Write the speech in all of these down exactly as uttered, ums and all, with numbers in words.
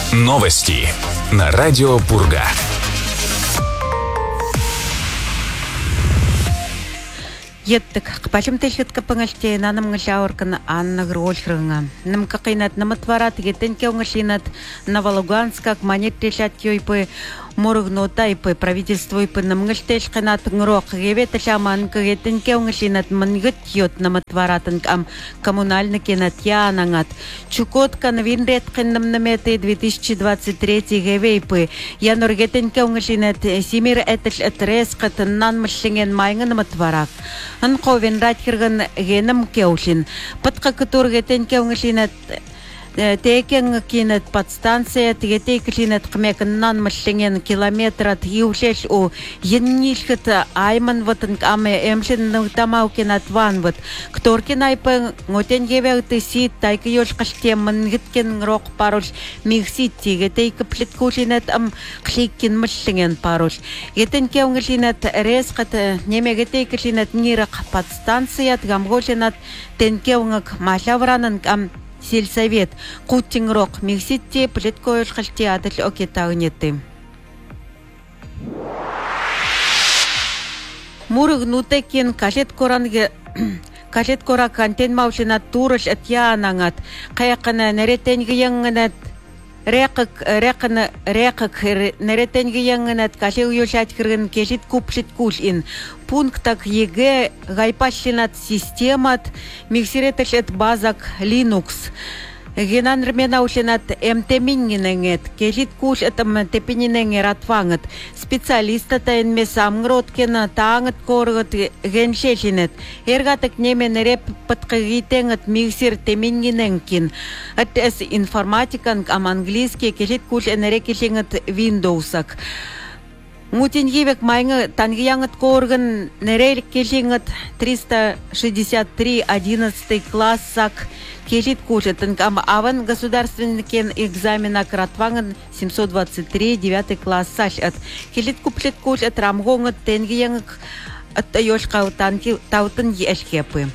Новости на радио Пурга. Еттик, кпачым тешетка пыңаште наным гышаоркан Анна Грольхрынга. Ным какинат наматварат гетенке унгашинат Новолуганскак манет тешат йойпы моргнота йпы правительство йпы намгыштеш канат ngрок гевет шаман гетенке унгашинат мангыт йот наматваратын ам коммунальный кинат янангат. Чукотка новинрет кынным наметы две тысячи двадцать третий гевейпы. Янор гетенке унгашинат симир этеш этрес катыннан мышшенген майнгын наматварак. Анковен ратхирган геном кеушин. Патка который гетенке унгашинат Текен кинет подстанция, тегетей кинет кмекнан мышленген километрат юшеш у еннишкет айман ватан аме эмшин нутамау кинат ван вот. Кторкин айпен ngotен гевелты сит тайк ёш каштем мангиткен рок паруш михсит тегетей кплиткушинет ам кликкин мышленген паруш. Гетенке унгашинет резкат немегетей кинет нирак подстанция тгамгошинат тенке унгак машавранан ам сельсовет Кутингрок Мексите плиткоеш хальтеатр окетагнеты. Мургнутекин кашет коранге кашет кора контент маушина турыш атьянангат каякана неретенге янгнат рекак рекана рекак неретенге янгнат каше уюшат кирген кешит купшит куш ин пунктак егэ гайпашинат системат миксиретешет базак Linux. Генан рмена ушенат эмтемингиненгет кешит куш этам тепининенгер атвангат специалиста тайн месам гроткена тангат коргат геншешинет эргатак немен реп паткагитенгат миксир темингиненкин ат эс информатикан ам английский кешит куш энерекишингат Windowsak. Мутиньевек майнга тангиянгат корган нерель кешингат триста шестьдесят три одиннадцатый классак кешит кушетен ам аван государственный кен экзамена кратванган семьсот двадцать три девятый класс саш от кешит купшет кушет рамгонгат тенгиянг от ёш каутанки таутын ешкепы.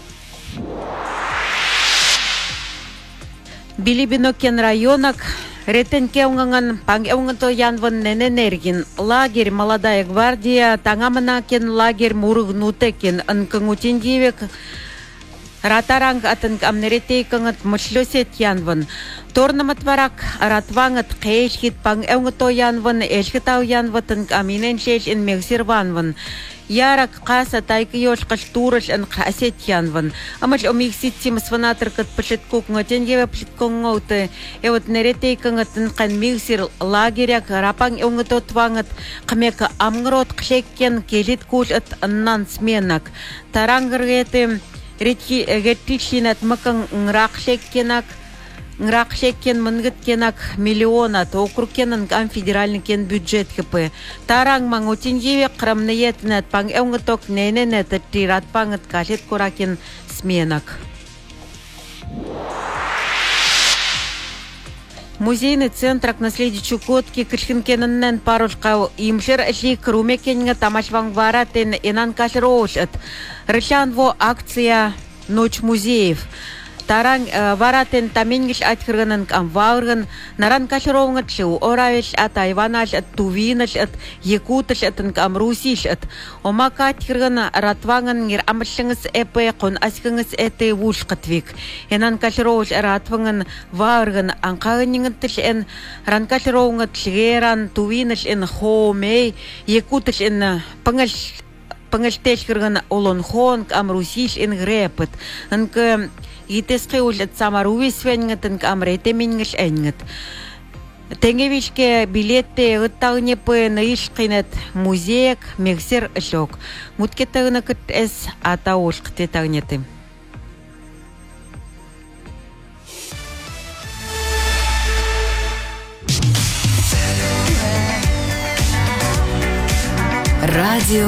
Билибинокен районак Ретенке унган пангеунгато янван нененергин лагерь молодая гвардия тангаманакен лагерь мургнутекин анкангутиндивек ратаранг атан амнеретейкангат мышлёсет янван торнаматварак ратвангат кешхит пангеунгато янван эшхитау янватан аминеншеш ин мексирванван Ярак каса тайки ёш каштурыш ан касет янван. Амаш омикситсим сванатыркат пашеткук ngotengeve пашетконгоуте. Э вот неретейкангат кан миксир лагеряк рапан онгототвангат кмека амгрот кшеккен келит куш от аннан сменак. Тарангргете ретки геттишинат макан нракшеккенак Нракшекен мангыткенак миллионат округкенан ам федеральный кен бюджет хп. Тарang мангутиньеве крамнаетнат пан эунготок нененет тират пангат кашет коракен сменак. Музейный центр к наследию Чукотки Кришкинкенен парушка имшер шли крумекенга тамашвангваратен инан кашроушет. Рычанво акция «Ночь музеев». Таран варатен таменгиш атхырганан амварган наран кашровнгат шу оравиш от айванаш от тувинаш от якуташ от амрусиш от омакат хыргана ратванган гер амшингс эпе кон аскингс эте вушкатвик энан кашровш ратванган варган анкагнингтш эн ран кашровнгат шгеран тувинаш эн хомей якуташ эн пангаш пангаштеш хыргана олонхон амрусиш эн грепет анка Итеске улет самаруисвенгатен камрете мингеш энгат. Тенгевичке билетте ыттагне пы наишкинет музеек мексер шок. Муткетагнакет эс атаушкте тагнеты. Радио